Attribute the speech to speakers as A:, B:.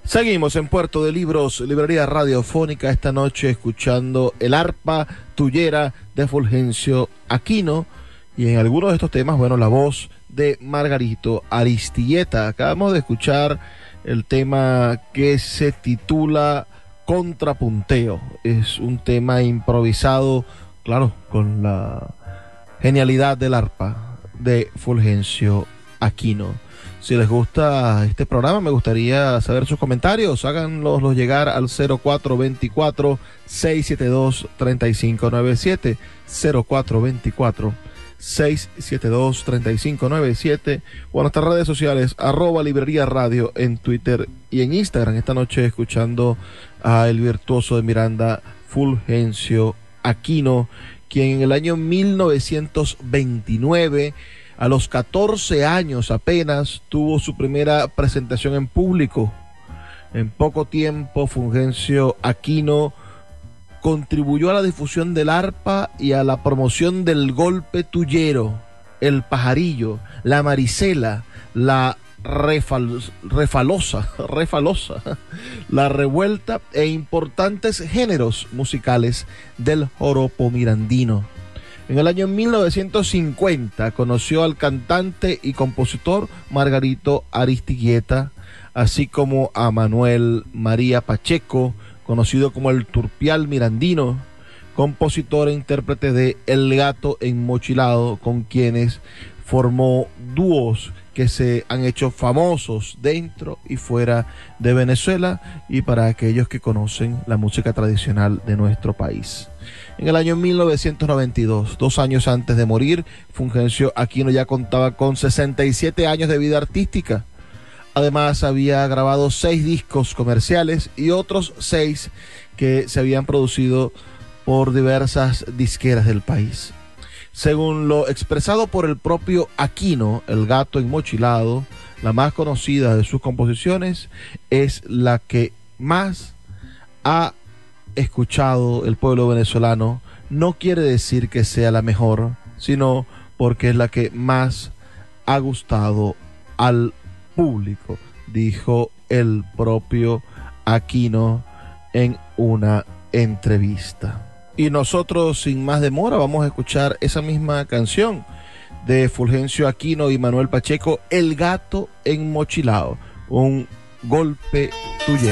A: Seguimos en Puerto de Libros, librería radiofónica, esta noche escuchando el arpa tuyera de Fulgencio Aquino y en algunos de estos temas, bueno, la voz de Margarito Aristilleta. Acabamos de escuchar el tema que se titula Contrapunteo. Es un tema improvisado, claro, con la genialidad del arpa de Fulgencio Aquino. Si les gusta este programa, me gustaría saber sus comentarios. Háganlos llegar al 0424-672-3597. 0424-672-3597. O en nuestras redes sociales, @librería radio en Twitter y en Instagram. Esta noche escuchando a el virtuoso de Miranda, Fulgencio Aquino, quien en el año 1929... a los 14 años apenas tuvo su primera presentación en público. En poco tiempo, Fulgencio Aquino contribuyó a la difusión del arpa y a la promoción del golpe tuyero, el pajarillo, la marisela, la refalosa, la revuelta e importantes géneros musicales del joropo mirandino. En el año 1950 conoció al cantante y compositor Margarito Aristilleta, así como a Manuel María Pacheco, conocido como el Turpial Mirandino, compositor e intérprete de El Gato Enmochilado, con quienes formó dúos que se han hecho famosos dentro y fuera de Venezuela y para aquellos que conocen la música tradicional de nuestro país. En el año 1992, 2 años antes de morir, Fulgencio Aquino ya contaba con 67 años de vida artística. Además, había grabado 6 discos comerciales y otros 6 que se habían producido por diversas disqueras del país. Según lo expresado por el propio Aquino, El Gato Enmochilado, la más conocida de sus composiciones, es la que más ha escuchado el pueblo venezolano. No quiere decir que sea la mejor, sino porque es la que más ha gustado al público, dijo el propio Aquino en una entrevista. Y nosotros, sin más demora, vamos a escuchar esa misma canción de Fulgencio Aquino y Manuel Pacheco, El Gato Enmochilado, un golpe tuyero.